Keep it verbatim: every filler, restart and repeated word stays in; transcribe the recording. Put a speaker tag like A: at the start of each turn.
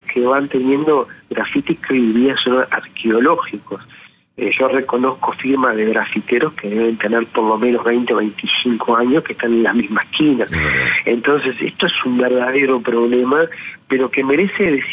A: que van teniendo grafitis que hoy día son arqueológicos. Eh, yo reconozco firmas de grafiteros que deben tener por lo menos veinte o veinticinco años que están en la misma esquina. Entonces, esto es un verdadero problema, pero que merece decir